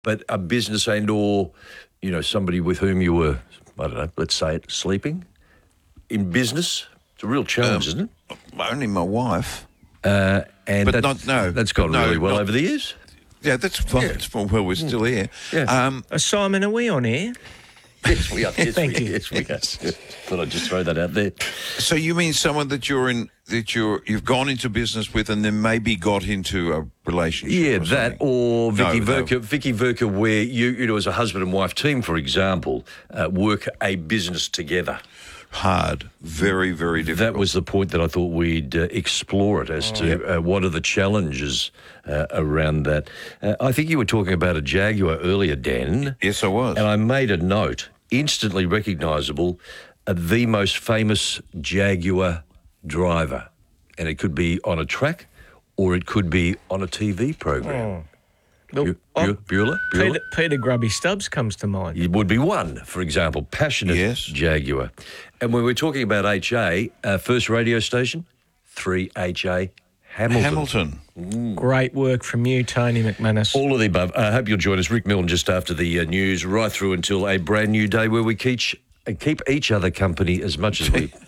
but a business or, somebody with whom you were, I don't know, let's say it, sleeping in business? It's a real challenge, isn't it? Only my wife. But no. That's gone really well over the years. Yeah, that's fine. Yeah. It's well, we're still here. Yeah. Simon, are we on air? Yes, we are. Yes, Thank you. Yes, we are. Thought I'd just throw that out there. So you mean someone that you've gone into business with and then maybe got into a relationship? Yeah, or that something? or Vicky No. Verka. Vicky Verka, where you as a husband and wife team, for example, work a business together. Hard, very, very difficult. That was the point that I thought we'd explore it as to what are the challenges around that. I think you were talking about a Jaguar earlier, Dan. Yes, I was. And I made a note, instantly recognisable, the most famous Jaguar driver. And it could be on a track or it could be on a TV program. Look, Bueller? Peter Grubby Stubbs comes to mind. It would be one, for example, passionate Jaguar. And when we're talking about HA, first radio station, 3HA Hamilton. Great work from you, Tony McManus. All of the above. I hope you'll join us, Rick Milne, just after the news, right through until a brand new day where we keep each other company as much as we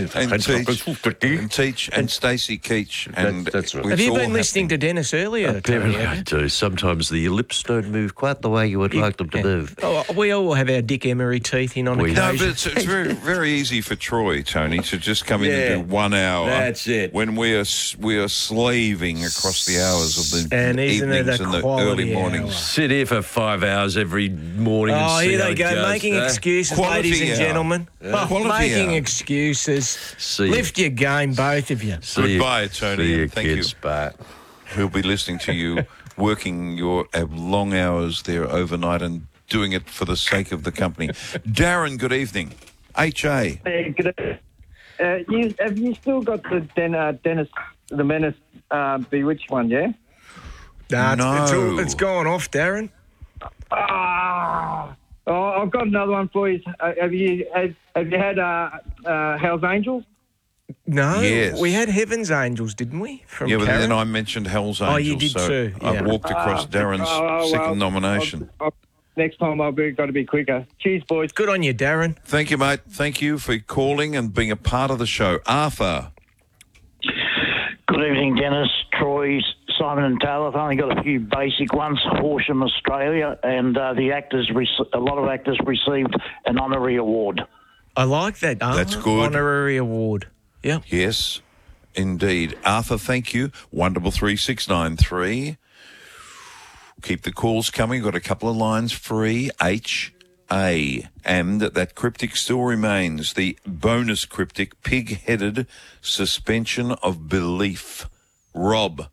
and teach and Stacey Keach. And that's right. Have you been listening to Dennis earlier, Tony? I do. Sometimes the lips don't move quite the way you would like them to move. Oh, we all have our Dick Emery teeth in on occasion. No, but it's very, very easy for Troy, Tony, to just come in and do 1 hour. That's it. When we are slaving across the hours of the And isn't it evenings a and the quality early mornings. hour? Sit here for 5 hours every morning and see Here how they it go, goes. making excuses, Quality ladies and hour. gentlemen. Quality Making hour. excuses. See Lift your game, both of you. Goodbye, Tony, See you, and thank you. kids, Bart. We'll be listening to you working your long hours there overnight and doing it for the sake of the company. Darren, good evening. HA. Hey, good. Have you still got the Dennis the Menace Bewitched one? Yeah. No. It's gone off, Darren. I've got another one for you. Have you had Hell's Angels? No, Yes. we had Heaven's Angels, didn't we? From Yeah, but Karen? then I mentioned Hell's Angels. you did so too, yeah. I've walked across Darren's second nomination. Next time I've got to be quicker. Cheers, boys. Good on you, Darren. Thank you, mate. Thank you for calling and being a part of the show. Arthur. Good evening, Dennis, Troy, Simon and Taylor. I've only got a few basic ones. Horsham, Australia, and a lot of actors received an honorary award. I like that. That's good. Honorary award. Yeah. Yes, indeed. Arthur, thank you. 133 Keep the calls coming. Got a couple of lines free. HA. And that cryptic still remains. The bonus cryptic, pig-headed suspension of belief. Rob.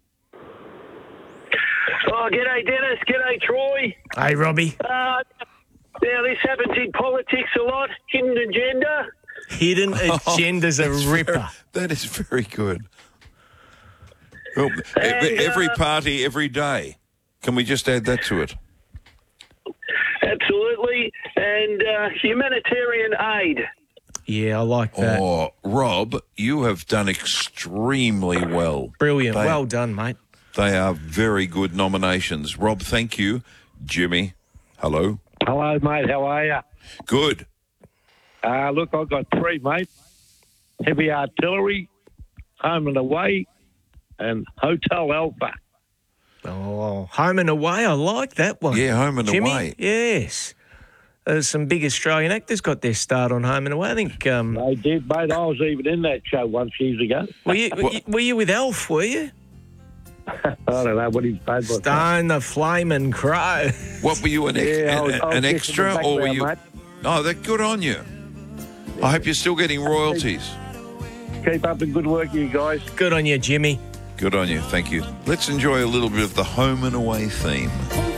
Oh, g'day, Dennis. G'day, Troy. Hey, Robbie. Now, this happens in politics a lot. Hidden agenda. Hidden agenda's a ripper. That is very good. Well, every party, every day. Can we just add that to it? Absolutely. And humanitarian aid. Yeah, I like that. Oh, Rob, you have done extremely well. Brilliant. Well done, mate. They are very good nominations. Rob, thank you. Jimmy, hello. Hello, mate. How are you? Good. Look, I've got three, mate. Heavy Artillery, Home and Away, and Hotel Alpha. Oh, Home and Away. I like that one. Yeah, Home and Jimmy? Away. Yes. Some big Australian actors got their start on Home and Away. I think. They did, mate. I was even in that show once years ago. Were you with Elf, were you? I don't know what his name was. Stone the Flaming Crow. What were you, an I was an just extra, in the or were background, you? Oh, that good on you. I hope you're still getting royalties. mate. Keep up the good work, you guys. Good on you, Jimmy. Good on you. Thank you. Let's enjoy a little bit of the Home and Away theme.